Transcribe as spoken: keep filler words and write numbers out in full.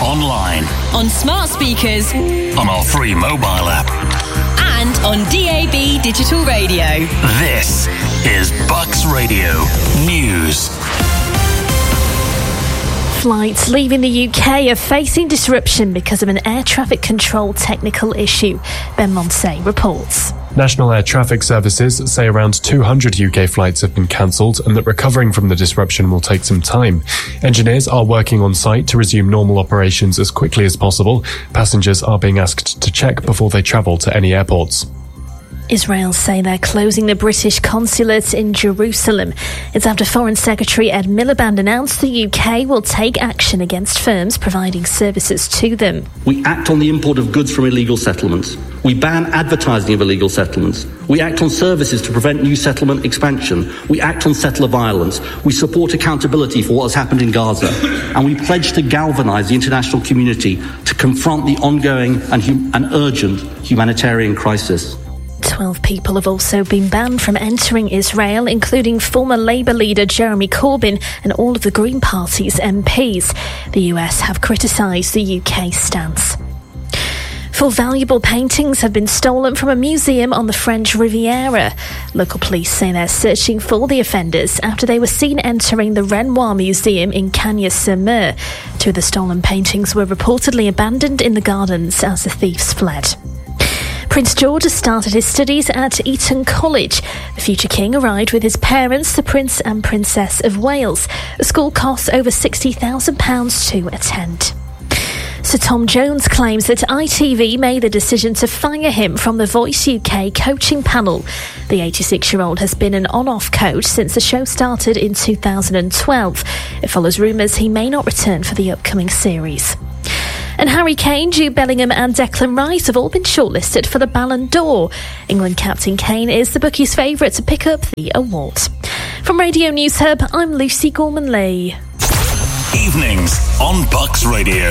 online, on smart speakers, on our free mobile app, and on D A B digital radio. This is Bucks Radio News. Flights leaving the U K are facing disruption because of an air traffic control technical issue. Ben Montse reports. National Air Traffic Services say around two hundred U K flights have been cancelled and that recovering from the disruption will take some time. Engineers are working on site to resume normal operations as quickly as possible. Passengers are being asked to check before they travel to any airports. Israel say they're closing the British consulate in Jerusalem. It's after Foreign Secretary Ed Miliband announced the U K will take action against firms providing services to them. We act on the import of goods from illegal settlements. We ban advertising of illegal settlements. We act on services to prevent new settlement expansion. We act on settler violence. We support accountability for what has happened in Gaza. And we pledge to galvanise the international community to confront the ongoing and, hum- and urgent humanitarian crisis. Twelve people have also been banned from entering Israel, including former Labour leader Jeremy Corbyn and all of the Green Party's M Ps. The U S have criticised the U K stance. Four valuable paintings have been stolen from a museum on the French Riviera. Local police say they're searching for the offenders after they were seen entering the Renoir Museum in Cagnes-sur-Mer. Two of the stolen paintings were reportedly abandoned in the gardens as the thieves fled. Prince George has started his studies at Eton College. The future king arrived with his parents, the Prince and Princess of Wales. The school costs over sixty thousand pounds to attend. Sir Tom Jones claims that I T V made the decision to fire him from the Voice U K coaching panel. The eighty-six-year-old has been an on-off coach since the show started in two thousand twelve. It follows rumours he may not return for the upcoming series. And Harry Kane, Jude Bellingham and Declan Rice have all been shortlisted for the Ballon d'Or. England captain Kane is the bookies' favourite to pick up the award. From Radio News Hub, I'm Lucy Gorman-Lee. Evenings on Bucks Radio.